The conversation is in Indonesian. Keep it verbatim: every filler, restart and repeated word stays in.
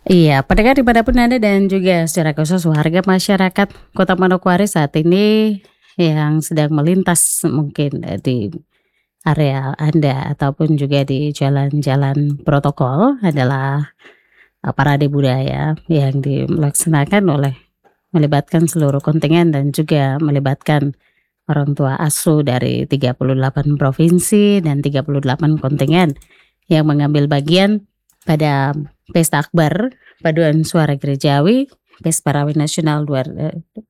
Iya, pendengar dimanapun Anda dan juga secara khusus warga masyarakat Kota Manokwari saat ini yang sedang melintas mungkin, eee, di area Anda ataupun juga di jalan-jalan protokol adalah, eee, parade budaya yang dilaksanakan oleh melibatkan seluruh kontingen dan juga melibatkan orang tua asuh dari tiga puluh delapan provinsi dan tiga puluh delapan kontingen yang mengambil bagian pada pesta akbar paduan suara gerejawi, Pes Parawi Nasional dua, eee